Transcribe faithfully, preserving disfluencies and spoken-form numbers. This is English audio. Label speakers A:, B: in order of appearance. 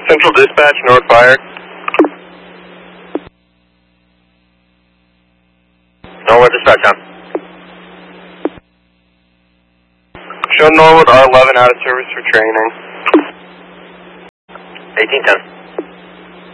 A: Central Dispatch, North Fire. Norwood Dispatch on. Show Norwood R eleven out of service for training. eighteen ten.